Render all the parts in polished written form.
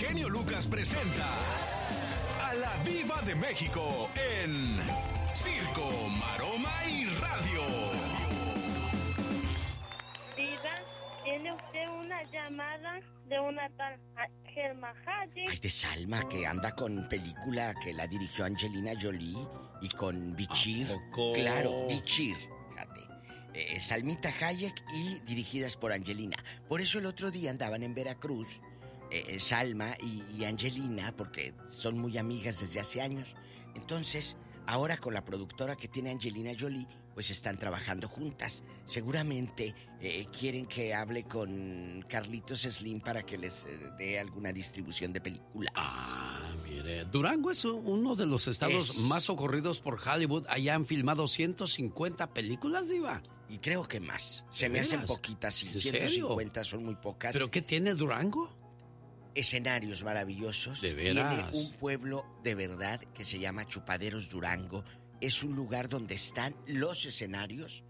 genio Lucas presenta a la Diva de México en Circo, Maroma y Radio. Diva, tiene usted una llamada de una tal Salma Hayek. Ay, de Salma, que anda con película que la dirigió Angelina Jolie y con Bichir. Claro, Bichir, fíjate. Salmita Hayek y dirigidas por Angelina. Por eso el otro día andaban en Veracruz, Salma y Angelina, porque son muy amigas desde hace años. Entonces, ahora con la productora que tiene Angelina Jolie, pues están trabajando juntas. Seguramente quieren que hable con Carlitos Slim para que les dé alguna distribución de películas. Ah, mire, Durango es uno de los estados más socorridos por Hollywood. Allá han filmado 150 películas, Diva. Y creo que más. Se me hacen poquitas, y 150 son muy pocas. ¿Pero qué tiene Durango? Escenarios maravillosos. ¿De veras? Tiene un pueblo de verdad que se llama Chupaderos Durango. Es un lugar donde están los escenarios,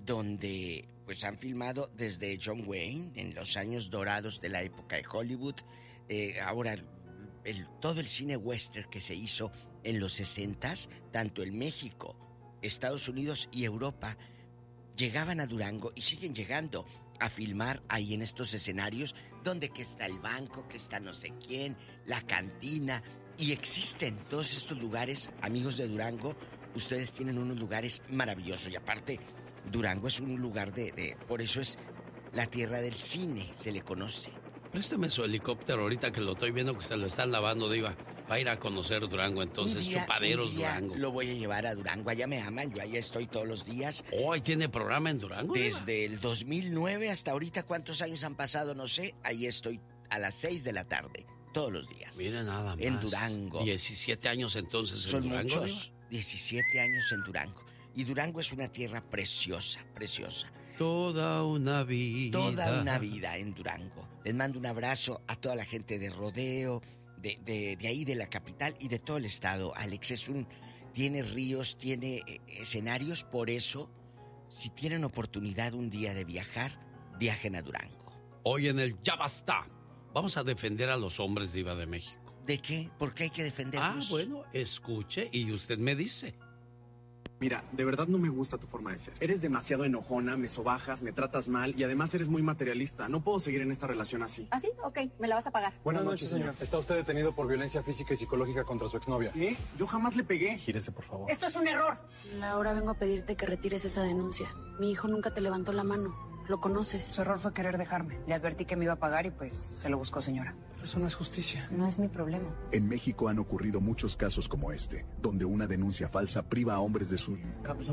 donde pues han filmado desde John Wayne en los años dorados de la época de Hollywood. Ahora todo el cine western que se hizo en los 60s, tanto en México, Estados Unidos y Europa, llegaban a Durango y siguen llegando a filmar ahí en estos escenarios donde que está el banco, que está no sé quién, la cantina, y existen todos estos lugares. Amigos de Durango, ustedes tienen unos lugares maravillosos, y aparte Durango es un lugar por eso es la tierra del cine, se le conoce. Préstame su helicóptero ahorita que lo estoy viendo que se lo están lavando, Diva. Va a ir a conocer Durango, entonces, Chupaderos Durango. Lo voy a llevar a Durango, allá me aman, yo allá estoy todos los días. Oh, ¿ahí tiene programa en Durango? Desde el 2009 hasta ahorita, ¿cuántos años han pasado? No sé, ahí estoy a las 6 de la tarde, todos los días. Mira nada más. En Durango. 17 años entonces en Son Durango. Son muchos, 17 años en Durango. Y Durango es una tierra preciosa, preciosa. Toda una vida. Toda una vida en Durango. Les mando un abrazo a toda la gente de Rodeo, de ahí de la capital y de todo el estado. Alex tiene ríos, tiene escenarios, por eso, si tienen oportunidad un día de viajar, viajen a Durango. Hoy en el Ya Basta, vamos a defender a los hombres, Diva de México. ¿De qué? ¿Por qué hay que defenderlos? Ah, bueno, escuche y usted me dice. Mira, de verdad no me gusta tu forma de ser. Eres demasiado enojona, me sobajas, me tratas mal y además eres muy materialista. No puedo seguir en esta relación así. ¿Ah, sí? Ok, me la vas a pagar. Buenas noches, señor. Está usted detenido por violencia física y psicológica contra su exnovia. ¿Qué? Yo jamás le pegué. Gírese, por favor. ¡Esto es un error! Laura, vengo a pedirte que retires esa denuncia. Mi hijo nunca te levantó la mano. Lo conoces. Su error fue querer dejarme. Le advertí que me iba a pagar y pues se lo buscó, señora. Pero eso no es justicia. No es mi problema. En México han ocurrido muchos casos como este, donde una denuncia falsa priva a hombres de su...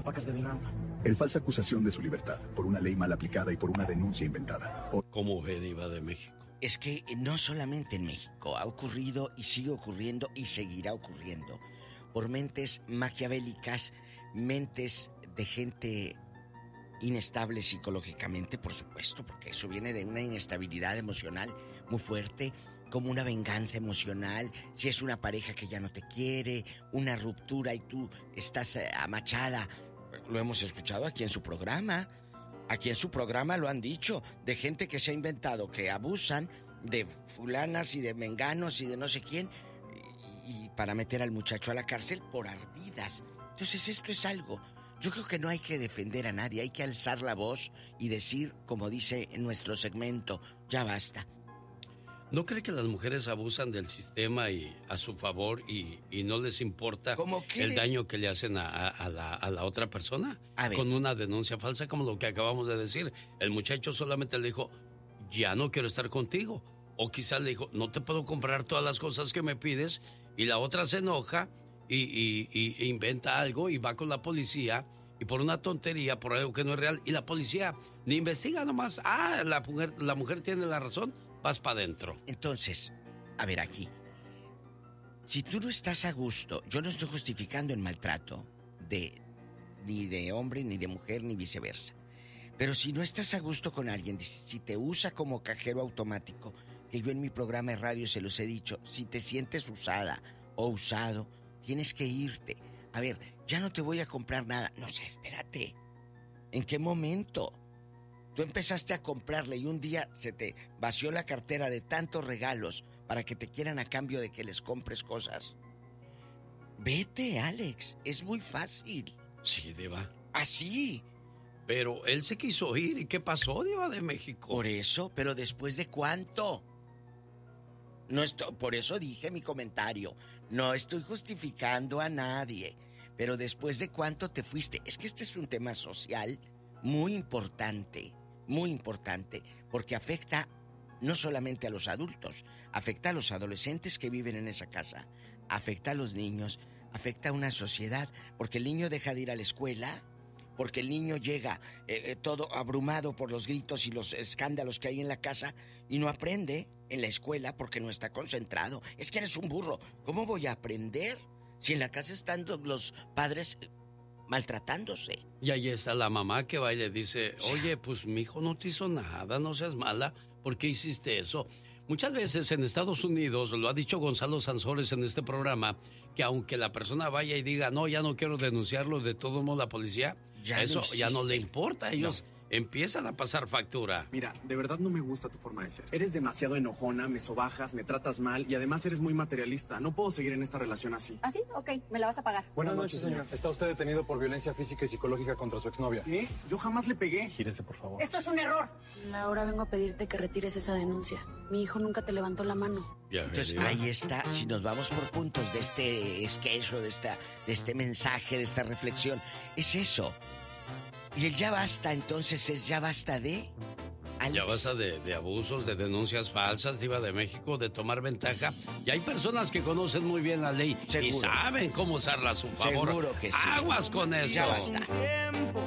El falsa acusación de su libertad, por una ley mal aplicada y por una denuncia inventada. ¿Cómo ve, Diva de México? Es que no solamente en México, ha ocurrido y sigue ocurriendo y seguirá ocurriendo por mentes maquiavélicas, mentes de gente inestable psicológicamente, por supuesto, porque eso viene de una inestabilidad emocional muy fuerte, como una venganza emocional, si es una pareja que ya no te quiere, una ruptura y tú estás amachada. Lo hemos escuchado aquí en su programa lo han dicho, de gente que se ha inventado, que abusan de fulanas y de menganos y de no sé quién, y para meter al muchacho a la cárcel por ardidas. Entonces esto es algo... Yo creo que no hay que defender a nadie, hay que alzar la voz y decir, como dice en nuestro segmento, ya basta. ¿No cree que las mujeres abusan del sistema y a su favor y no les importa el daño que le hacen a la otra persona? Con una denuncia falsa como lo que acabamos de decir. El muchacho solamente le dijo, ya no quiero estar contigo. O quizás le dijo, no te puedo comprar todas las cosas que me pides. Y la otra se enoja y inventa algo y va con la policía y por una tontería, por algo que no es real, y la policía ni investiga nomás. La mujer tiene la razón, vas para adentro. Entonces, a ver aquí, si tú no estás a gusto, yo no estoy justificando el maltrato ni de hombre, ni de mujer, ni viceversa, pero si no estás a gusto con alguien, si te usa como cajero automático, que yo en mi programa de radio se los he dicho, si te sientes usada o usado, tienes que irte. A ver, ya no te voy a comprar nada. No sé, espérate. ¿En qué momento? Tú empezaste a comprarle y un día se te vació la cartera de tantos regalos para que te quieran a cambio de que les compres cosas. Vete, Alex, es muy fácil. Sí, Diva. Así. Pero él se quiso ir. ¿Y qué pasó, Diva de México? Por eso, pero ¿después de cuánto? Por eso dije mi comentario. No estoy justificando a nadie. Pero ¿después de cuánto te fuiste? Es que este es un tema social muy importante, porque afecta no solamente a los adultos, afecta a los adolescentes que viven en esa casa, afecta a los niños, afecta a una sociedad, porque el niño deja de ir a la escuela, porque el niño llega todo abrumado por los gritos y los escándalos que hay en la casa y no aprende en la escuela porque no está concentrado. Es que eres un burro. ¿Cómo voy a aprender si en la casa están los padres maltratándose? Y ahí está la mamá que va y le dice, oye, pues mi hijo no te hizo nada, no seas mala, ¿por qué hiciste eso? Muchas veces en Estados Unidos, lo ha dicho Gonzalo Sansores en este programa, que aunque la persona vaya y diga, no, ya no quiero denunciarlo, de todo modo la policía, eso ya no le importa, ellos empiezan a pasar factura. Mira, de verdad no me gusta tu forma de ser. Eres demasiado enojona, me sobajas, me tratas mal y además eres muy materialista. No puedo seguir en esta relación así. ¿Ah, sí? Ok, me la vas a pagar. Buenas noches, señor. Está usted detenido por violencia física y psicológica contra su exnovia. ¿Qué? Yo jamás le pegué. Gírese, por favor. ¡Esto es un error! Ahora vengo a pedirte que retires esa denuncia. Mi hijo nunca te levantó la mano. Entonces, ahí está. Si nos vamos por puntos de este sketch o de este mensaje, de esta reflexión, es eso. Y el ya basta, entonces, es ya basta de... Alex. Ya basta de abusos, de denuncias falsas, Diva de México, de tomar ventaja. Y hay personas que conocen muy bien la ley. Seguro. Y saben cómo usarla a su favor. Seguro que sí. Aguas con eso. Ya basta.